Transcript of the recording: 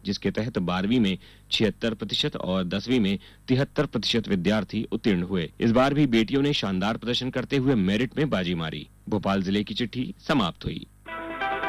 जिसके तहत 12वीं में 76% और 10वीं में 73% विद्यार्थी उत्तीर्ण हुए। इस बार भी बेटियों ने शानदार प्रदर्शन करते हुए मेरिट में बाजी मारी। भोपाल जिले की चिट्ठी समाप्त हुई।